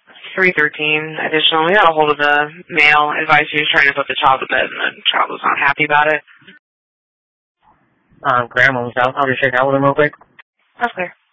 313. Additionally, we got a hold of the male advice he was trying to put the child to bed, and the child was not happy about it. Grandma was out. I'll just check out with him real quick. That's clear.